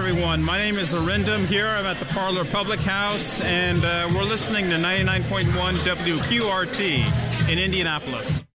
everyone. My name is Arindam here. I'm at the Parlor Public House, and we're listening to 99.1 WQRT in Indianapolis.